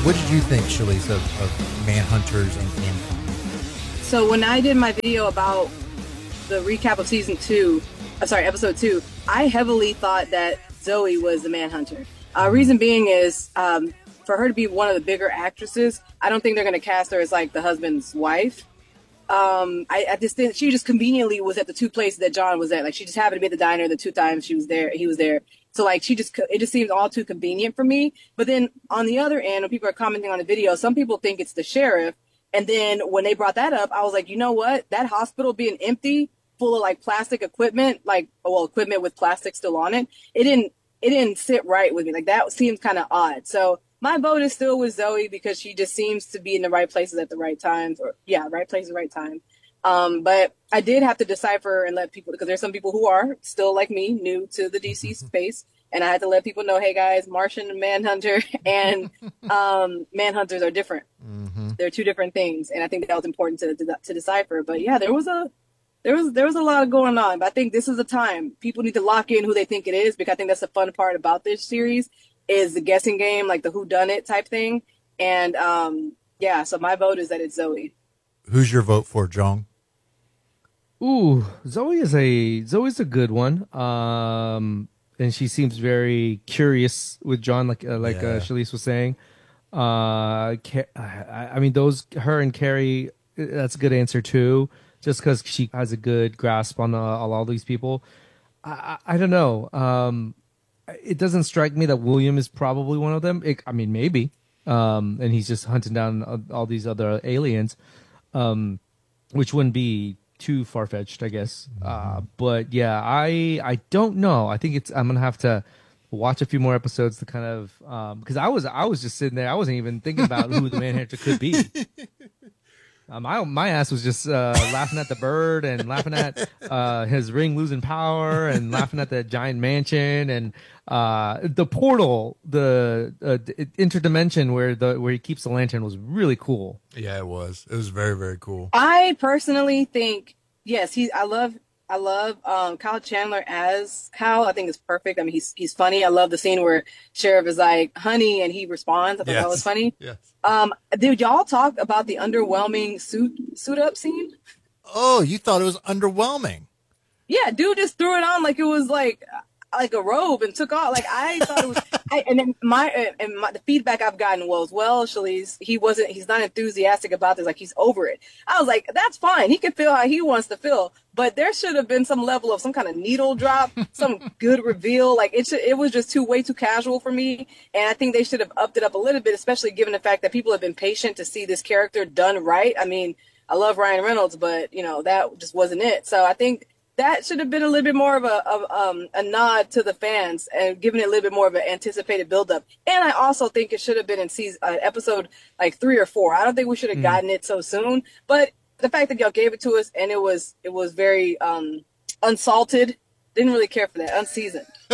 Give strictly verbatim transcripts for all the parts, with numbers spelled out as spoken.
What did you think, Shalise, of, of Manhunters and Income? So when I did my video about the recap of season two, uh, sorry, episode two, I heavily thought that Zoe was the Manhunter. Uh, reason being is um, for her to be one of the bigger actresses, I don't think they're going to cast her as like the husband's wife. Um, I, I just think she just conveniently was at the two places that John was at. Like she just happened to be at the diner the two times she was there. He was there. So like she just, it just seems all too convenient for me. But then on the other end, when people are commenting on the video, some people think it's the sheriff. And then when they brought that up, I was like, you know what? That hospital being empty, full of like plastic equipment, like, well, equipment with plastic still on it, it didn't, it didn't sit right with me. Like that seems kind of odd. So my vote is still with Zoe because she just seems to be in the right places at the right times, or yeah, right place at the right time. Um, but I did have to decipher and let people, because there's some people who are still like me, new to the D C space. And I had to let people know, hey guys, Martian and Manhunter and um, Manhunters are different. Mm-hmm. They're two different things. And I think that was important to, to to decipher. But yeah, there was a there was there was a lot going on. But I think this is the time people need to lock in who they think it is, because I think that's the fun part about this series is the guessing game, like the whodunit type thing. And um, yeah, so my vote is that it's Zoe. Who's your vote for, Jong? Ooh, Zoe is a Zoe's a good one. Um, and she seems very curious with John, like uh, like yeah. uh, Shalise was saying. Uh, I, I mean, those her and Carrie, that's a good answer too. Just because she has a good grasp on uh, all these people. I, I, I don't know. Um, it doesn't strike me that William is probably one of them. It, I mean, maybe. Um, and he's just hunting down all these other aliens, um, which wouldn't be too far-fetched, I guess. Uh, but yeah, I I don't know. I think it's I'm gonna have to watch a few more episodes to kind of because um, I was I was just sitting there. I wasn't even thinking about who the Manhunter could be. Um, my my ass was just uh, laughing at the bird and laughing at uh, his ring losing power and laughing at the giant mansion and uh, the portal, the uh, interdimension where the where he keeps the lantern was really cool. Yeah, it was. It was very very cool. I personally think yes, he. I love I love um, Kyle Chandler as Hal. I think it's perfect. I mean, he's he's funny. I love the scene where Sheriff is like, "Honey," and he responds. I thought yes. that was funny. Yes. Um, did y'all talk about the underwhelming suit suit up scene? Oh, you thought it was underwhelming? Yeah, dude just threw it on like it was like like a robe and took off. Like I thought it was. I, and then my and my, the feedback I've gotten was, well, Shalise, he wasn't. He's not enthusiastic about this. Like he's over it. I was like, that's fine. He can feel how he wants to feel. But there should have been some level of some kind of needle drop, some good reveal. Like it should, it was just too way too casual for me. And I think they should have upped it up a little bit, especially given the fact that people have been patient to see this character done right. I mean, I love Ryan Reynolds, but you know that just wasn't it. So I think that should have been a little bit more of a of, um, a nod to the fans and giving it a little bit more of an anticipated buildup. And I also think it should have been in season uh, episode like three or four. I don't think we should have mm. gotten it so soon, but the fact that y'all gave it to us and it was it was very um, unsalted, didn't really care for that, unseasoned. uh,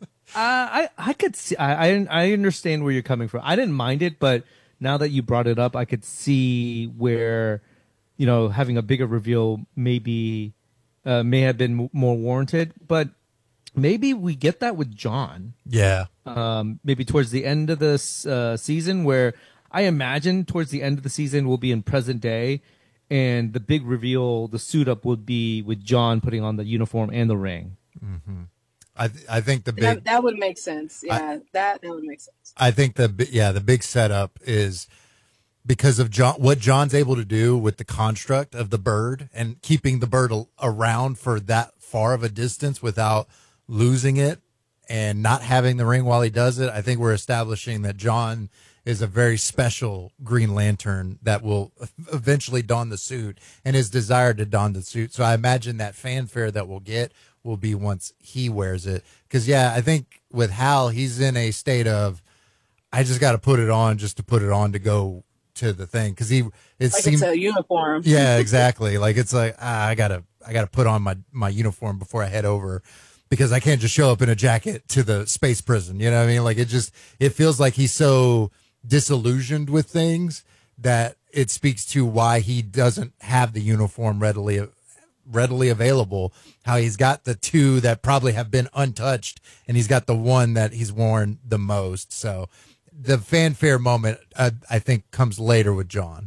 I I could see I, I I understand where you're coming from. I didn't mind it, but now that you brought it up, I could see where you know having a bigger reveal maybe uh, may have been more warranted. But maybe we get that with John. Yeah. Um, maybe towards the end of this uh, season, where I imagine towards the end of the season we'll be in present day. And the big reveal, the suit up, would be with John putting on the uniform and the ring. Mm-hmm. I th- I think the big that, that would make sense. Yeah, I, that that would make sense. I think the yeah the big setup is because of John, what John's able to do with the construct of the bird and keeping the bird a- around for that far of a distance without losing it and not having the ring while he does it. I think we're establishing that John is a very special Green Lantern that will eventually don the suit, and his desire to don the suit. So I imagine that fanfare that we'll get will be once he wears it. Because, yeah, I think with Hal, he's in a state of, I just got to put it on just to put it on to go to the thing. Because he, it like seems it's a uniform. Yeah, exactly. Like it's like, ah, I got to, I got to put on my, my uniform before I head over. Because I can't just show up in a jacket to the space prison. You know what I mean? Like it just, it feels like he's so disillusioned with things that it speaks to why he doesn't have the uniform readily readily available, how he's got the two that probably have been untouched and he's got the one that he's worn the most. So the fanfare moment, uh, I think, comes later with John.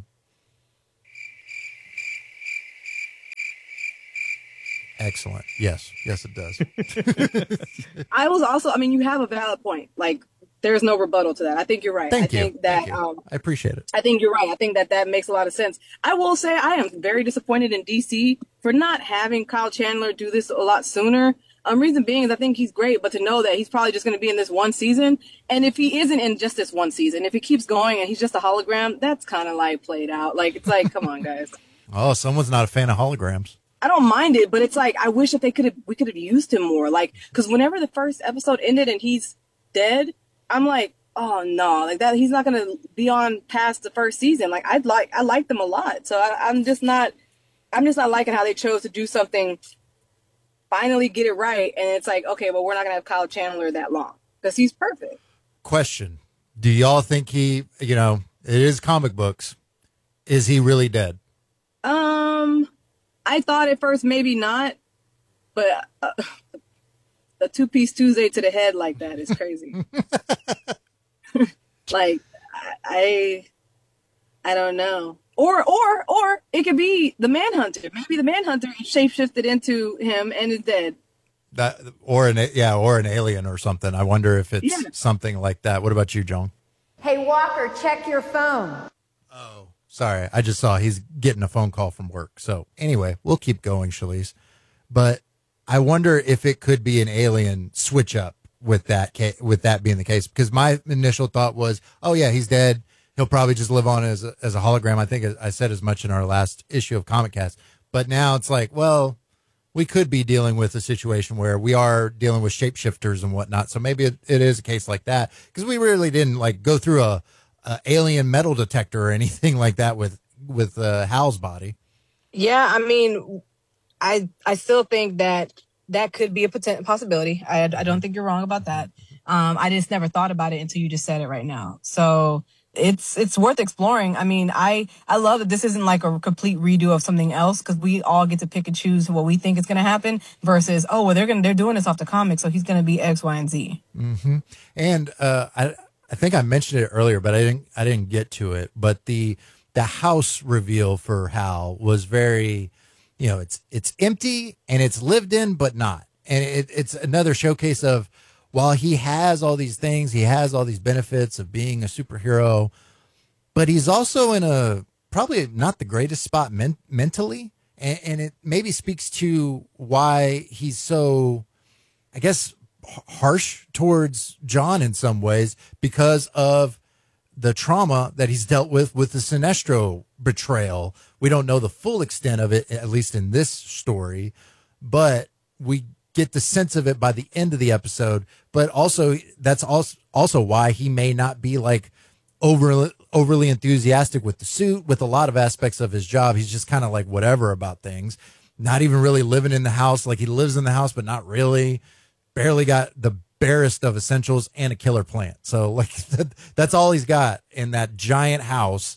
Excellent. Yes. Yes, it does. I was also, I mean, you have a valid point. Like, there's no rebuttal to that. I think you're right. Thank I you. think that, Thank you. um, I appreciate it. I think you're right. I think that that makes a lot of sense. I will say I am very disappointed in D C for not having Kyle Chandler do this a lot sooner. Um, reason being is I think he's great, but to know that he's probably just going to be in this one season. And if he isn't in just this one season, if he keeps going and he's just a hologram, that's kind of like played out. Like, it's like, come on, guys. Oh, someone's not a fan of holograms. I don't mind it, but it's like, I wish that they could have, we could have used him more. Like, cause whenever the first episode ended and he's dead, I'm like, oh no, like that, he's not going to be on past the first season. Like I'd like, I liked them a lot. So I, I'm just not, I'm just not liking how they chose to do something, finally get it right. And it's like, okay, well, we're not going to have Kyle Chandler that long because he's perfect. Question. Do y'all think he, you know, it is comic books. Is he really dead? Um, I thought at first maybe not, but uh, a two-piece Tuesday to the head like that is crazy. Like, I, I don't know. Or, or, or it could be the Manhunter. Maybe the Manhunter shapeshifted into him and is dead. That or an yeah, or an alien or something. I wonder if it's Yeah. something like that. What about you, Joan? Hey, Walker, check your phone. Oh, sorry. I just saw he's getting a phone call from work. So anyway, we'll keep going, Shalice. But I wonder if it could be an alien switch up with that ca- with that being the case. Because my initial thought was, oh yeah, he's dead. He'll probably just live on as a, as a hologram. I think I said as much in our last issue of Comic Cast. But now it's like, well, we could be dealing with a situation where we are dealing with shapeshifters and whatnot. So maybe it, it is a case like that because we really didn't like go through a, a alien metal detector or anything like that with, with uh, Hal's body. Yeah. I mean, I, I still think that that could be a potent possibility. I, I don't think you're wrong about that. Um, I just never thought about it until you just said it right now. So it's it's worth exploring. I mean, I, I love that this isn't like a complete redo of something else because we all get to pick and choose what we think is going to happen versus, oh, well, they're going to they're doing this off the comic, so he's going to be X, Y, and Z. Mm-hmm. And uh, I I think I mentioned it earlier, but I didn't I didn't get to it. But the the house reveal for Hal was very, you know, it's it's empty and it's lived in, but not. And it, it's another showcase of, while he has all these things, he has all these benefits of being a superhero, but he's also in a probably not the greatest spot men- mentally. And, and it maybe speaks to why he's so, I guess, h- harsh towards John in some ways because of the trauma that he's dealt with with the Sinestro betrayal. We don't know the full extent of it, at least in this story, but we get the sense of it by the end of the episode. But also that's also also why he may not be like overly overly enthusiastic with the suit, with a lot of aspects of his job. He's just kind of like whatever about things, not even really living in the house. Like he lives in the house, but not really. Barely got the barest of essentials and a killer plant. So like that, that's all he's got in that giant house.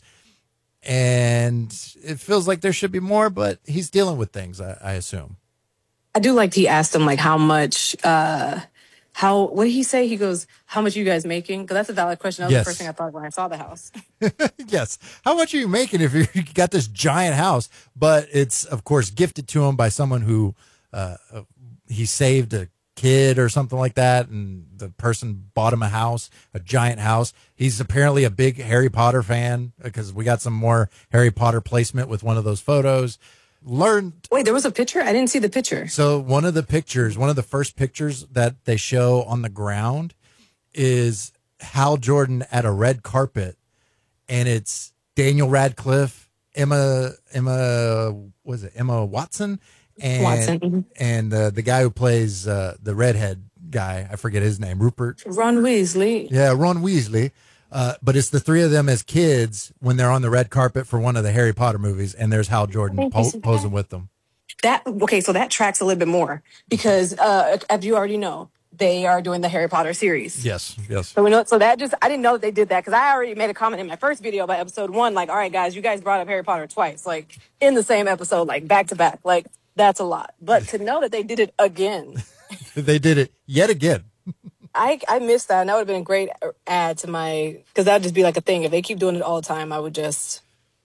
And it feels like there should be more, but he's dealing with things, I, I assume. I do like he asked him like how much, uh, how, what did he say? He goes, how much are you guys making? Because that's a valid question. That was Yes. the first thing I thought when I saw the house. Yes. How much are you making if you got this giant house? But it's, of course, gifted to him by someone who uh, he saved a kid or something like that. And the person bought him a house, a giant house. He's apparently a big Harry Potter fan because we got some more Harry Potter placement with one of those photos. Learned. Wait, there was a picture? I didn't see the picture. So one of the pictures, one of the first pictures that they show on the ground is Hal Jordan at a red carpet, and it's Daniel Radcliffe, Emma, Emma, was it Emma Watson, and Watson. Mhm. and uh, the guy who plays uh, the redhead guy, I forget his name, Rupert. Ron Weasley. Yeah, Ron Weasley. Uh, but it's the three of them as kids when they're on the red carpet for one of the Harry Potter movies, and there's Hal Jordan po- posing with them. That okay, so that tracks a little bit more because, uh, as you already know, they are doing the Harry Potter series. Yes, yes. So we know. So that just I didn't know that they did that because I already made a comment in my first video about episode one. Like, all right, guys, you guys brought up Harry Potter twice, like in the same episode, like back to back. Like that's a lot. But to know that they did it again, They did it yet again. I, I missed that, and that would have been a great add to my, because that would just be like a thing. If they keep doing it all the time, I would just,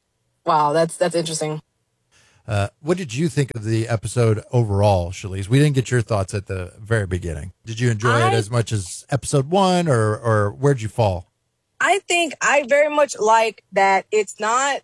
wow, that's that's interesting. Uh, what did you think of the episode overall, Shalise? We didn't get your thoughts at the very beginning. Did you enjoy I, it as much as episode one, or or where'd you fall? I think I very much like that it's not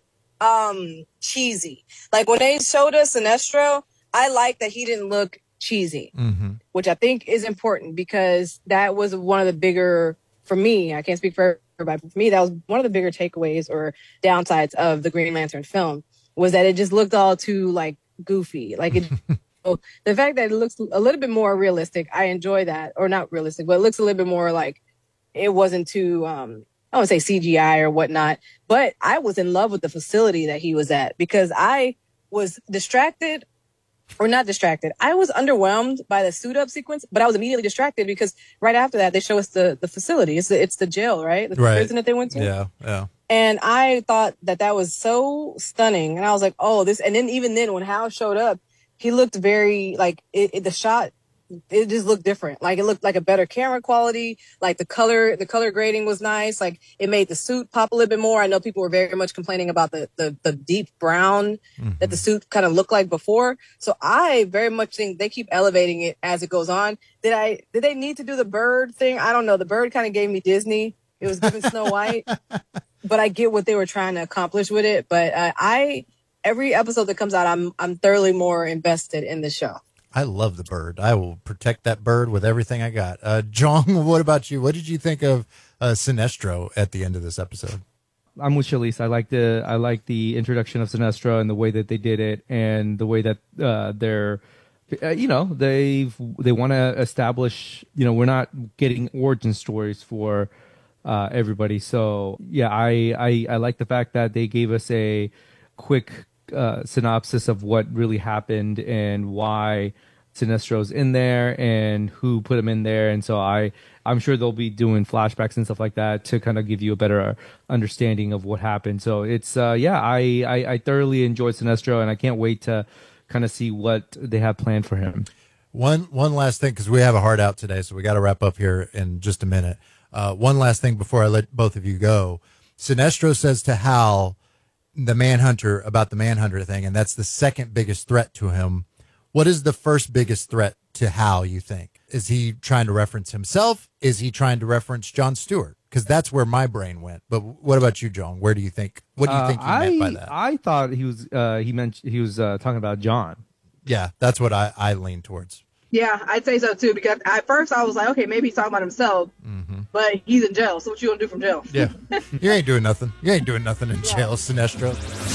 um, cheesy. Like when they showed us Sinestro, I like that he didn't look cheesy, mm-hmm. which I think is important because that was one of the bigger, for me, I can't speak for everybody, but for me, that was one of the bigger takeaways or downsides of the Green Lantern film, was that it just looked all too like goofy. Like it, so the fact that it looks a little bit more realistic, I enjoy that. Or not realistic, but it looks a little bit more like it wasn't too, um, I don't want to say C G I or whatnot, but I was in love with the facility that he was at because I was distracted or not distracted. I was underwhelmed by the suit up sequence, but I was immediately distracted because right after that, they show us the, the facility. It's the, it's the jail, right? The right. prison that they went to. Yeah, yeah. And I thought that that was so stunning. And I was like, oh, this. And then even then when Hal showed up, he looked very like it, it, the shot. It just looked different. Like it looked like a better camera quality. Like the color, the color grading was nice. Like it made the suit pop a little bit more. I know people were very much complaining about the the, the deep brown mm-hmm. that the suit kind of looked like before. So I very much think they keep elevating it as it goes on. Did I? Did they need to do the bird thing? I don't know. The bird kind of gave me Disney. It was giving Snow White, but I get what they were trying to accomplish with it. But uh, I every episode that comes out, I'm I'm thoroughly more invested in the show. I love the bird. I will protect that bird with everything I got. Uh, Jong, what about you? What did you think of uh, Sinestro at the end of this episode? I'm with Shalise. I like the I like the introduction of Sinestro and the way that they did it, and the way that uh, they're, uh, you know, they they want to establish. You know, we're not getting origin stories for uh, everybody. So yeah, I, I I like the fact that they gave us a quick Uh, synopsis of what really happened and why Sinestro's in there and who put him in there. And so I, I'm sure they'll be doing flashbacks and stuff like that to kind of give you a better understanding of what happened. So it's, uh, yeah, I, I, I thoroughly enjoyed Sinestro, and I can't wait to kind of see what they have planned for him. One, one last thing, because we have a hard out today, so we got to wrap up here in just a minute. Uh, one last thing before I let both of you go. Sinestro says to Hal, the Manhunter, about the Manhunter thing, and that's the second biggest threat to him. What is the first biggest threat to Hal, you think? Is he trying to reference himself? Is he trying to reference John Stewart? Because that's where my brain went. But what about you, John? Where do you think? What do you think he uh, meant I, by that? I thought he was uh, he meant he was uh, talking about John. Yeah, that's what I, I lean towards. Yeah, I'd say so too, because at first I was like, okay, maybe he's talking about himself, mm-hmm. but he's in jail, so what you gonna do from jail? Yeah, you ain't doing nothing. You ain't doing nothing in jail, Sinestro.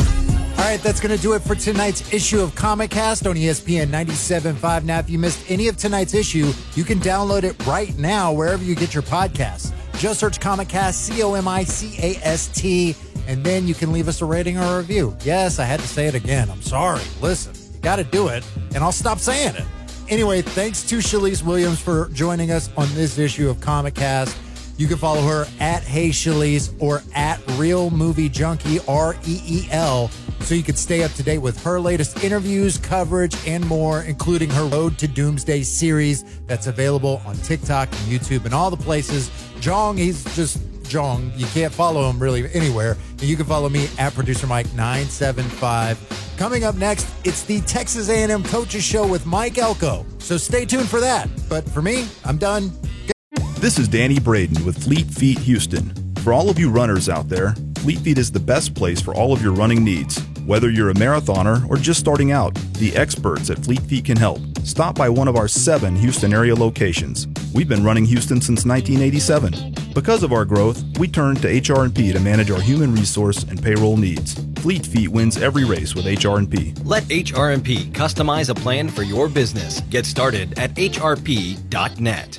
All right, that's going to do it for tonight's issue of Comic Cast on E S P N ninety-seven point five. Now, if you missed any of tonight's issue, you can download it right now wherever you get your podcasts. Just search Comic Cast, C O M I C A S T, and then you can leave us a rating or a review. Yes, I had to say it again. I'm sorry. Listen, you got to do it, and I'll stop saying it. Anyway, thanks to Shalise Williams for joining us on this issue of Comic Cast. You can follow her at Hey Shalise or at Real Movie Junkie, R E E L, so you can stay up to date with her latest interviews, coverage, and more, including her Road to Doomsday series that's available on TikTok and YouTube and all the places. Jong, he's just Jong. You can't follow him really anywhere. And you can follow me at Producer Mike nine seven five. Coming up next, it's the Texas A and M Coaches Show with Mike Elko. So stay tuned for that. But for me, I'm done. This is Danny Braden with Fleet Feet Houston. For all of you runners out there, Fleet Feet is the best place for all of your running needs. Whether you're a marathoner or just starting out, the experts at Fleet Feet can help. Stop by one of our seven Houston area locations. We've been running Houston since nineteen eighty-seven. Because of our growth, we turned to H R and P to manage our human resource and payroll needs. Fleet Feet wins every race with H R and P. Let H R and P customize a plan for your business. Get started at H R P dot net.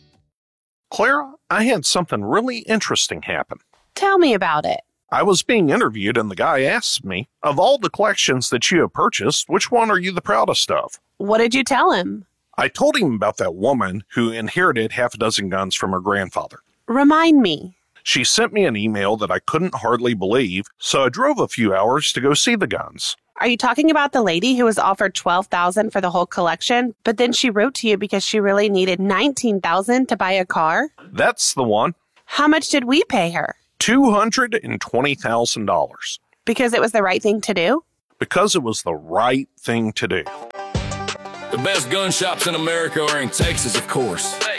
Clara, I had something really interesting happen. Tell me about it. I was being interviewed and the guy asked me, of all the collections that you have purchased, which one are you the proudest of? What did you tell him? I told him about that woman who inherited half a dozen guns from her grandfather. Remind me. She sent me an email that I couldn't hardly believe, so I drove a few hours to go see the guns. Are you talking about the lady who was offered twelve thousand dollars for the whole collection, but then she wrote to you because she really needed nineteen thousand dollars to buy a car? That's the one. How much did we pay her? two hundred twenty thousand dollars. Because it was the right thing to do? Because it was the right thing to do. The best gun shops in America are in Texas, of course.